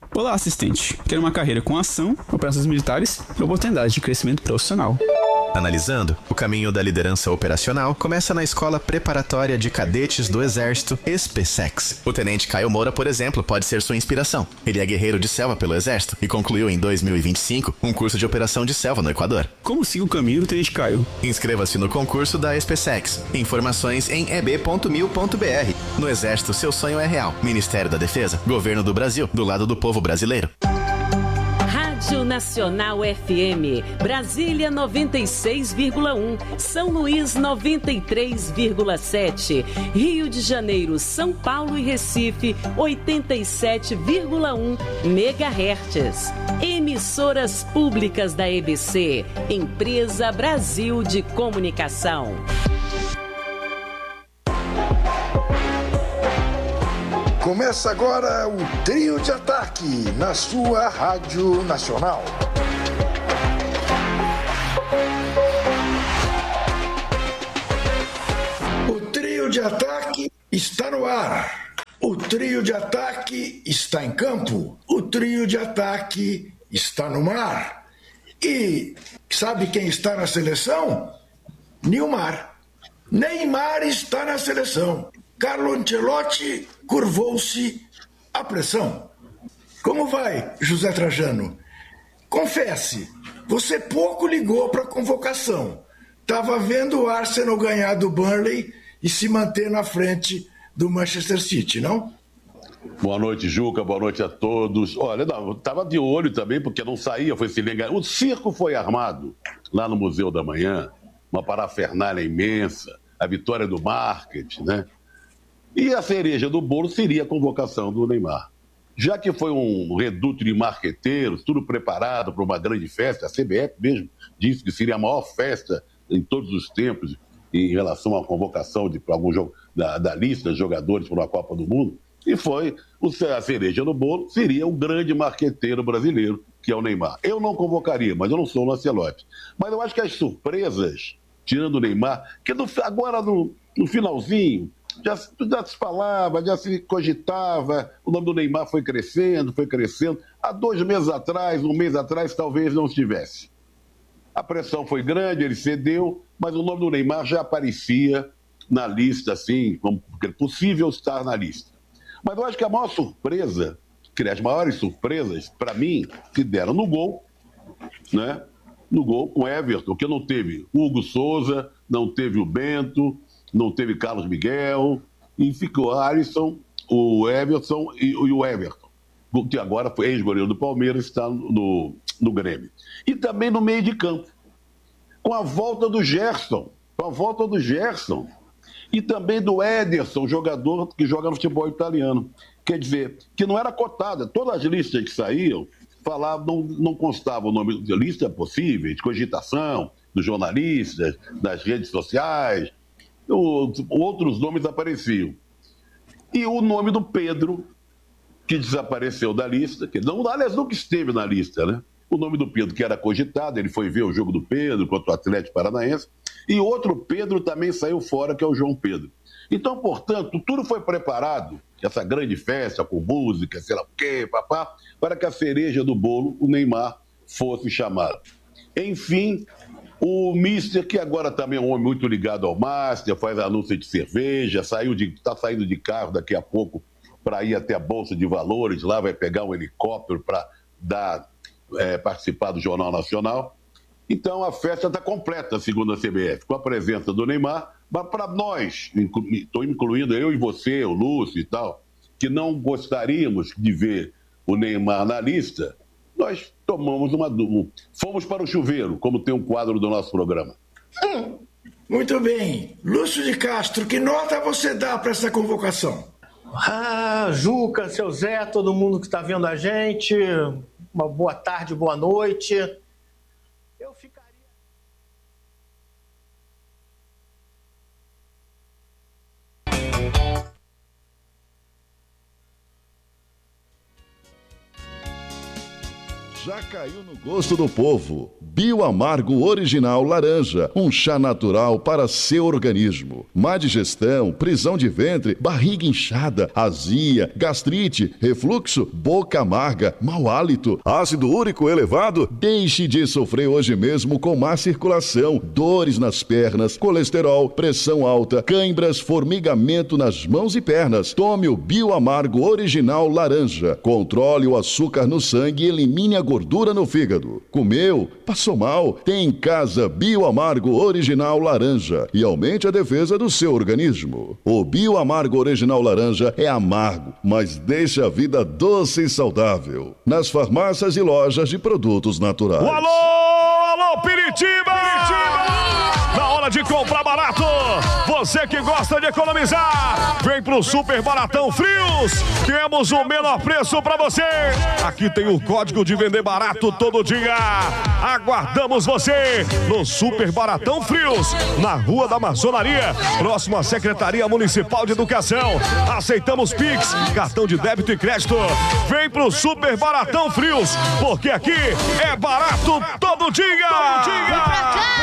Olá, assistente. Quero uma carreira com ação, operações militares e oportunidades de crescimento profissional. Analisando, o caminho da liderança operacional começa na Escola Preparatória de Cadetes do Exército, SPSEX. O Tenente Caio Moura, por exemplo, pode ser sua inspiração. Ele é guerreiro de selva pelo Exército e concluiu em 2025 um curso de operação de selva no Equador. Como sigo o caminho do Tenente Caio? Inscreva-se no concurso da SPSEX. Informações em eb.mil.br. No Exército, seu sonho é real. Ministério da Defesa, Governo do Brasil, do lado do povo brasileiro. Rádio Nacional FM, Brasília 96,1, São Luís 93,7, Rio de Janeiro, São Paulo e Recife 87,1 MHz. Emissoras públicas da EBC, Empresa Brasil de Comunicação. Começa agora o Trio de Ataque na sua Rádio Nacional. O Trio de Ataque está no ar. O Trio de Ataque está em campo. O Trio de Ataque está no mar. E sabe quem está na seleção? Nilmar. Neymar está na seleção. Carlo Ancelotti curvou-se à pressão. Como vai, José Trajano? Confesse, você pouco ligou para a convocação. Estava vendo o Arsenal ganhar do Burnley e se manter na frente do Manchester City, não? Boa noite, Juca. Boa noite a todos. Olha, eu estava de olho também, porque não saía, foi se ligar. O circo foi armado lá no Museu da Manhã, uma parafernália imensa, a vitória do marketing, né? E a cereja do bolo seria a convocação do Neymar. Já que foi um reduto de marqueteiros, tudo preparado para uma grande festa, a CBF mesmo disse que seria a maior festa em todos os tempos em relação à convocação de algum jogo da lista de jogadores para uma Copa do Mundo. E foi a cereja do bolo, seria o grande marqueteiro brasileiro, que é o Neymar. Eu não convocaria, mas eu não sou o Lancelotti. Mas eu acho que as surpresas, tirando o Neymar, que agora no finalzinho, já se falava, já se cogitava, o nome do Neymar foi crescendo. Há 2 meses atrás, 1 mês atrás, talvez não estivesse. A pressão foi grande, ele cedeu, mas o nome do Neymar já aparecia na lista, assim, como possível estar na lista. Mas eu acho que a maior surpresa, as maiores surpresas, para mim, se deram no gol, né? No gol com Everton, que não teve Hugo Souza, não teve o Bento, não teve Carlos Miguel, e ficou Alisson, o Everton e o Everton, que agora foi ex-goleiro do Palmeiras, está no Grêmio. E também no meio de campo, com a volta do Gerson, e também do Ederson, jogador que joga no futebol italiano. Quer dizer, que não era cotada. Todas as listas que saíam falavam, não constava o nome de lista possível, de cogitação, dos jornalistas, das redes sociais. Outros nomes apareciam. E o nome do Pedro, que desapareceu da lista, que não, aliás, nunca esteve na lista, né? O nome do Pedro, que era cogitado, ele foi ver o jogo do Pedro contra o Atlético Paranaense, e outro Pedro também saiu fora, que é o João Pedro. Então, portanto, tudo foi preparado, essa grande festa com música, sei lá o quê, papá, para que a cereja do bolo, o Neymar, fosse chamado. Enfim, o Mister, que agora também é um homem muito ligado ao Master, faz anúncio de cerveja, está saindo de carro daqui a pouco para ir até a Bolsa de Valores, lá vai pegar um helicóptero para participar do Jornal Nacional. Então a festa está completa, segundo a CBF, com a presença do Neymar, mas para nós, estou incluindo eu e você, o Lúcio e tal, que não gostaríamos de ver o Neymar na lista, nós tomamos fomos para o chuveiro, como tem um quadro do nosso programa. Muito bem. Lúcio de Castro, que nota você dá para essa convocação? Juca, seu Zé, todo mundo que está vendo a gente, uma boa tarde, boa noite. Eu ficaria... já caiu no gosto do povo. Bioamargo Original Laranja, um chá natural para seu organismo. Má digestão, prisão de ventre, barriga inchada, azia, gastrite, refluxo, boca amarga, mau hálito, ácido úrico elevado? Deixe de sofrer hoje mesmo com má circulação, dores nas pernas, colesterol, pressão alta, cãibras, formigamento nas mãos e pernas. Tome o Bioamargo Original Laranja. Controle o açúcar no sangue e elimine a gordura no fígado. Comeu? Passou mal? Tem em casa Bioamargo Original Laranja e aumente a defesa do seu organismo. O Bioamargo Original Laranja é amargo, mas deixa a vida doce e saudável. Nas farmácias e lojas de produtos naturais. Alô, Piritiba! Na hora de comprar barato, você que gosta de economizar, vem pro Super Baratão Frios. Temos o menor preço pra você. Aqui tem o código de vender barato todo dia. Aguardamos você no Super Baratão Frios, na Rua da Maçonaria, próximo à Secretaria Municipal de Educação. Aceitamos Pix, cartão de débito e crédito. Vem pro Super Baratão Frios, porque aqui é barato todo dia. Todo dia.